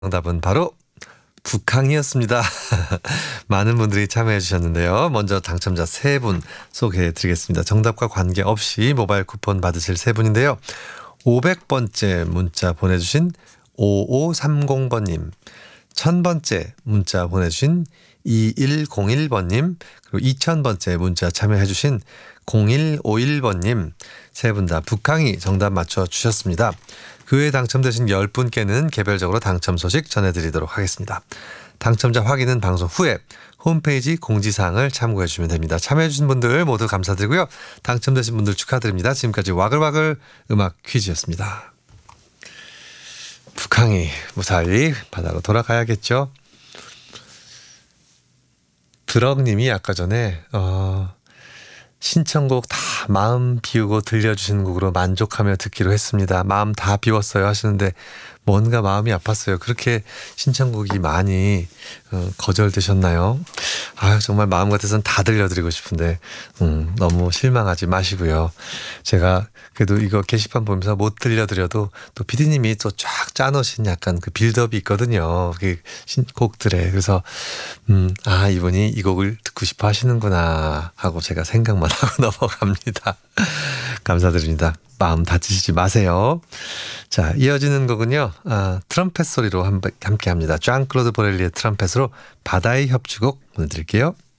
정답은 바로 북항이었습니다. 많은 분들이 참여해 주셨는데요. 먼저 당첨자 3분 소개해 드리겠습니다. 정답과 관계없이 모바일 쿠폰 받으실 3분인데요. 500번째 문자 보내주신 5530번님, 1000번째 문자 보내주신 2101번님, 그리고 2000번째 문자 참여해 주신 0151번님, 3분 다 북항이 정답 맞춰주셨습니다. 그 외에 당첨되신 10분께는 개별적으로 당첨 소식 전해드리도록 하겠습니다. 당첨자 확인은 방송 후에 홈페이지 공지사항을 참고해 주시면 됩니다. 참여해 주신 분들 모두 감사드리고요. 당첨되신 분들 축하드립니다. 지금까지 와글와글 음악 퀴즈였습니다. 북항이 무사히 바다로 돌아가야겠죠. 드럭님이 아까 전에 신청곡 다 마음 비우고 들려주신 곡으로 만족하며 듣기로 했습니다. 마음 다 비웠어요 하시는데 뭔가 마음이 아팠어요. 그렇게 신청곡이 많이 거절되셨나요? 정말 마음 같아서는 다 들려드리고 싶은데 너무 실망하지 마시고요. 제가 그래도 이거 게시판 보면서 못 들려드려도 또 PD님이 또 쫙 짜놓으신 약간 그 빌드업이 있거든요. 그 곡들에. 그래서 이분이 이 곡을 듣고 싶어 하시는구나 하고 제가 생각만 하고 넘어갑니다. 감사드립니다. 마음 다치시지 마세요. 자, 이어지는 곡은요. 트럼펫 소리로 함께 합니다. 장 클로드 보렐리의 트럼펫으로 바다의 협주곡 보내드릴게요.